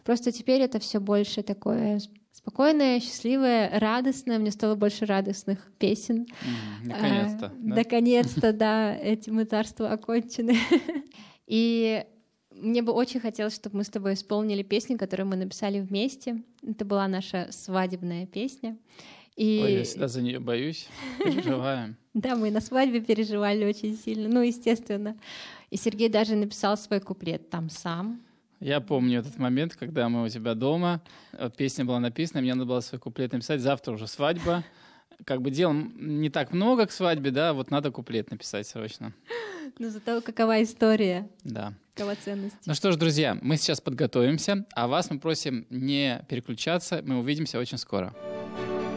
Просто теперь это все больше такое спокойное, счастливое, радостное. Мне стало больше радостных песен. Наконец-то. Да? Наконец-то, да, эти мытарства окончены. И мне бы очень хотелось, чтобы мы с тобой исполнили песню, которую мы написали вместе. Это была наша свадебная песня. Ой, я всегда за нее боюсь, переживаю. Да, мы на свадьбе переживали очень сильно, ну, естественно. И Сергей даже написал свой куплет там сам. Я помню этот момент, когда мы у тебя дома, песня была написана, мне надо было свой куплет написать, завтра уже свадьба. Как бы дел не так много к свадьбе, да, вот надо куплет написать срочно. Ну, зато какова история, да. какова ценность. Ну что ж, друзья, мы сейчас подготовимся, а вас мы просим не переключаться, мы увидимся очень скоро.